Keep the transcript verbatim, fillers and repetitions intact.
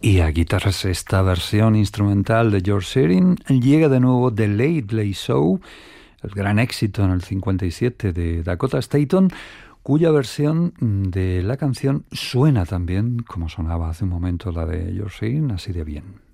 Y a guitarras esta versión instrumental de George Shearing. Llega de nuevo The Late Late Show, el gran éxito en el cincuenta y siete de Dakota Staton, cuya versión de la canción suena también como sonaba hace un momento la de George Shearing, así de bien.